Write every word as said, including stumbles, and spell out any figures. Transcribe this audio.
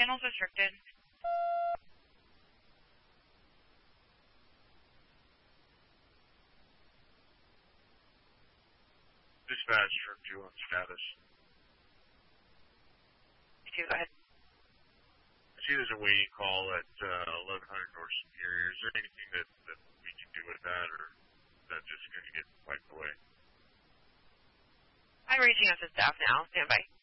channel's restricted. Dispatch from two on status. Two, go ahead. I see there's a waiting call at uh, eleven hundred North Superior. Is there anything that, that we can do with that, or is that just going to get wiped away? I'm reaching out to staff now. Stand by.